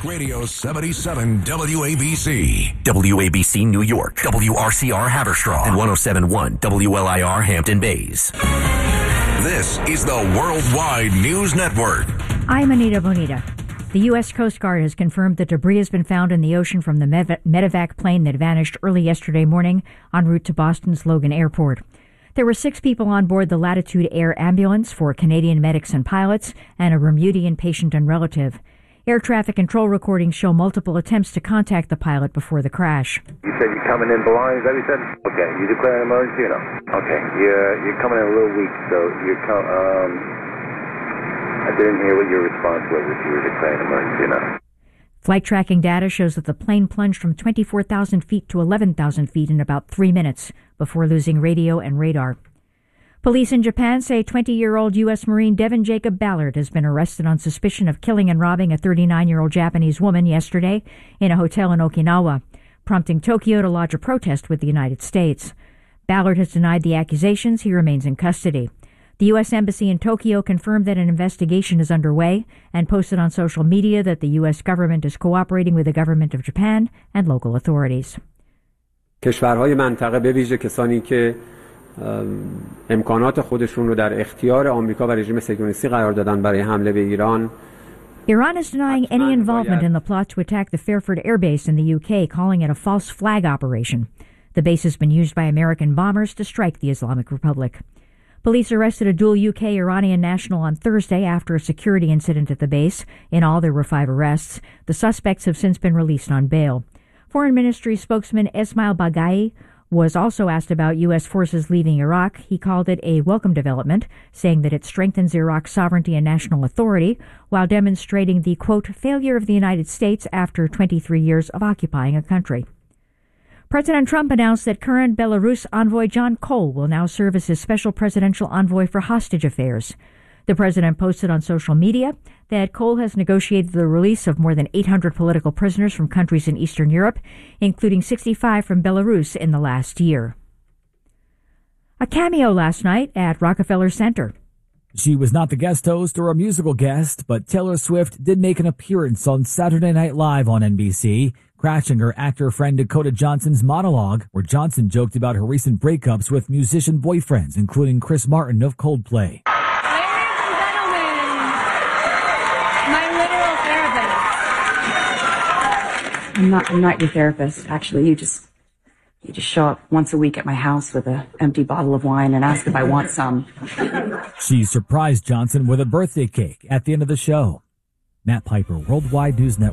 Radio 77 WABC. WABC New York, WRCR Haverstraw, and 107.1 WLIR Hampton Bays. This is the Worldwide News Network. I'm Anita Bonita. The U.S. Coast Guard has confirmed that debris has been found in the ocean from the medevac plane that vanished early yesterday morning en route to Boston's Logan Airport. There were 6 people on board the Latitude Air ambulance, 4 Canadian medics and pilots, and a Bermudian patient and relative. Air traffic control recordings show multiple attempts to contact the pilot before the crash. You said you're coming in blind, is that what you said? Okay, you declare an emergency or no? Okay, you're coming in a little weak, so I didn't hear what your response was, if you were declaring an emergency or not. Flight tracking data shows that the plane plunged from 24,000 feet to 11,000 feet in about 3 minutes before losing radio and radar. Police in Japan say 20-year-old U.S. Marine Devin Jacob Ballard has been arrested on suspicion of killing and robbing a 39-year-old Japanese woman yesterday in a hotel in Okinawa, prompting Tokyo to lodge a protest with the United States. Ballard has denied the accusations. He remains in custody. The U.S. Embassy in Tokyo confirmed that an investigation is underway and posted on social media that the U.S. government is cooperating with the government of Japan and local authorities. کشورهای منطقه به ویژه کسانی که امکانات خودشون رو در اختیار آمریکا و رژیم صهیونیستی قرار دادن برای حمله به ایران. Iran is denying any involvement in the plot to attack the Fairford Air Base in the UK, calling it a false flag operation. The base has been used by American bombers to strike the Islamic Republic. Police arrested a dual UK-Iranian national on Thursday after a security incident at the base. In all, there were 5 arrests. The suspects have since been released on bail. Foreign Ministry spokesman Esmail Baghai was also asked about U.S. forces leaving Iraq. He called it a welcome development, saying that it strengthens Iraq's sovereignty and national authority while demonstrating the, quote, failure of the United States after 23 years of occupying a country. President Trump announced that current Belarus envoy John Cole will now serve as his special presidential envoy for hostage affairs. The president posted on social media that Cole has negotiated the release of more than 800 political prisoners from countries in Eastern Europe, including 65 from Belarus in the last year. A cameo last night at Rockefeller Center. She was not the guest host or a musical guest, but Taylor Swift did make an appearance on Saturday Night Live on NBC, crashing her actor friend Dakota Johnson's monologue, where Johnson joked about her recent breakups with musician boyfriends, including Chris Martin of Coldplay. I'm not your therapist. Actually, you just show up once a week at my house with an empty bottle of wine and ask if I want some. She surprised Johnson with a birthday cake at the end of the show. Matt Piper, Worldwide News Network.